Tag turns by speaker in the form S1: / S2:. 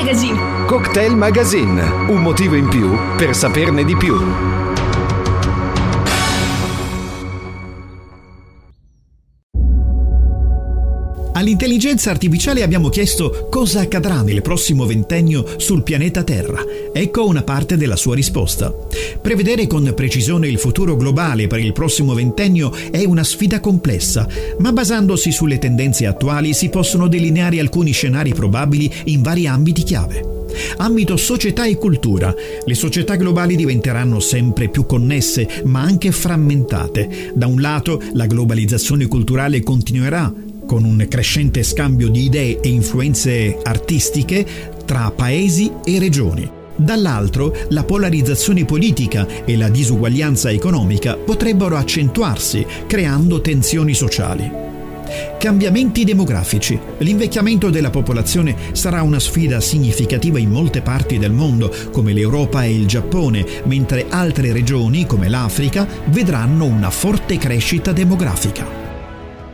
S1: Magazine.
S2: Cocktail Magazine, un motivo in più per saperne di più.
S3: All'intelligenza artificiale abbiamo chiesto cosa accadrà nel prossimo ventennio sul pianeta Terra. Ecco una parte della sua risposta. Prevedere con precisione il futuro globale per il prossimo ventennio è una sfida complessa, ma basandosi sulle tendenze attuali si possono delineare alcuni scenari probabili in vari ambiti chiave. Ambito società e cultura. Le società globali diventeranno sempre più connesse, ma anche frammentate. Da un lato, la globalizzazione culturale continuerà, con un crescente scambio di idee e influenze artistiche tra paesi e regioni. Dall'altro, la polarizzazione politica e la disuguaglianza economica potrebbero accentuarsi, creando tensioni sociali. Cambiamenti demografici. L'invecchiamento della popolazione sarà una sfida significativa in molte parti del mondo, come l'Europa e il Giappone, mentre altre regioni, come l'Africa, vedranno una forte crescita demografica.